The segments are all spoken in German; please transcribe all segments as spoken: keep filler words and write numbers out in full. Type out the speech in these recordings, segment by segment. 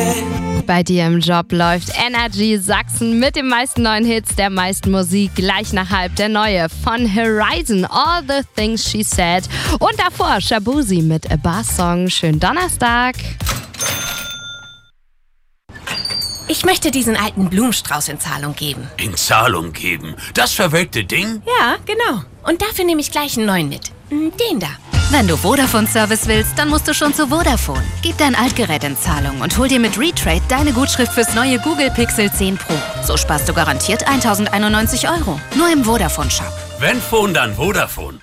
Bei dir im Job läuft Energy Sachsen mit den meisten neuen Hits, der meisten Musik. Gleich nach halb der neue von Horizon, All the Things She Said. Und davor Shabuzi mit A Bass Song. Schönen Donnerstag. Ich möchte diesen alten Blumenstrauß in Zahlung geben. In Zahlung geben? Das verwelkte Ding? Ja, genau. Und dafür nehme ich gleich einen neuen mit. Den da. Wenn du Vodafone-Service willst, dann musst du schon zu Vodafone. Gib dein Altgerät in Zahlung und hol dir mit Retrade deine Gutschrift fürs neue Google Pixel zehn Pro. So sparst du garantiert tausendeinundneunzig Euro. Nur im Vodafone-Shop. Wenn Phone, dann Vodafone.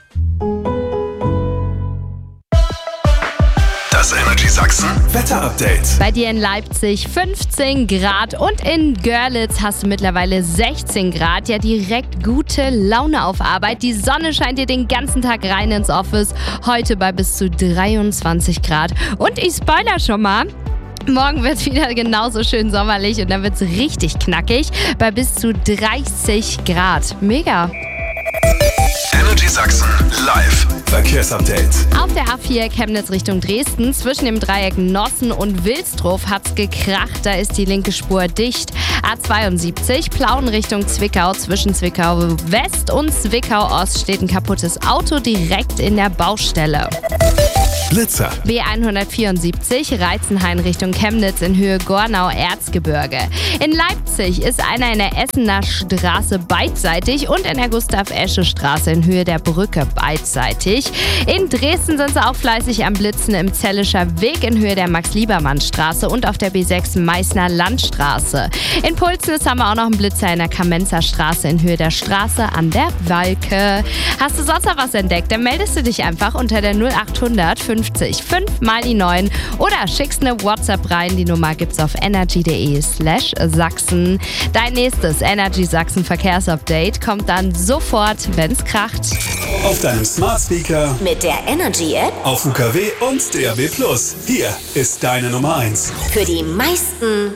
Das Energy Sachsen Wetter-Update. Bei dir in Leipzig fünfzehn Grad und in Görlitz hast du mittlerweile sechzehn Grad. Ja, direkt gute Laune auf Arbeit. Die Sonne scheint dir den ganzen Tag rein ins Office. Heute bei bis zu dreiundzwanzig Grad. Und ich spoiler schon mal. Morgen wird es wieder genauso schön sommerlich und dann wird es richtig knackig bei bis zu dreißig Grad. Mega. Energy Sachsen live Verkehrsupdate. Auf der A vier Chemnitz Richtung Dresden zwischen dem Dreieck Nossen und Wilsdruf hat's gekracht. Da ist die linke Spur dicht. A zweiundsiebzig Plauen Richtung Zwickau zwischen Zwickau West und Zwickau Ost steht ein kaputtes Auto direkt in der Baustelle. Blitzer. B hundertvierundsiebzig Reizenhain Richtung Chemnitz in Höhe Gornau-Erzgebirge. In Leipzig ist einer in der Essener Straße beidseitig und in der Gustav-Esche-Straße in Höhe der Brücke beidseitig. In Dresden sind sie auch fleißig am Blitzen im Zellischer Weg in Höhe der Max-Liebermann-Straße und auf der B sechs Meißner Landstraße. In Pulsnitz haben wir auch noch einen Blitzer in der Kamenzer Straße in Höhe der Straße an der Walke. Hast du sonst noch was entdeckt? Dann meldest du dich einfach unter der null achthundert fünfzig fünf mal die neun oder schickst eine WhatsApp rein. Die Nummer gibt's auf energy.de slash Sachsen. Dein nächstes Energy Sachsen Verkehrsupdate kommt dann sofort, wenn's kracht. Auf deinem Smart Speaker, Mit der Energy App auf U K W und D A B plus. Hier ist deine Nummer eins. für die meisten